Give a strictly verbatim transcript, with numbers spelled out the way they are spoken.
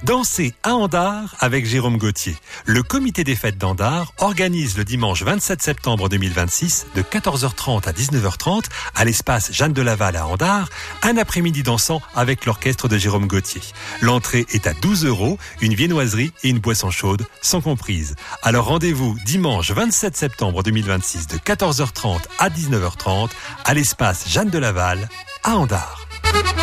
Dansez à Andars avec Jérôme Gauthier. Le comité des fêtes d'Andars organise le dimanche vingt-sept septembre deux mille vingt-six de quatorze heures trente à dix-neuf heures trente à l'espace Jeanne de Laval à Andars, un après-midi dansant avec l'orchestre de Jérôme Gauthier. L'entrée est à douze euros, une viennoiserie et une boisson chaude sans comprise. Alors rendez-vous dimanche vingt-sept septembre deux mille vingt-six de quatorze heures trente à dix-neuf heures trente à l'espace Jeanne de Laval à Andars.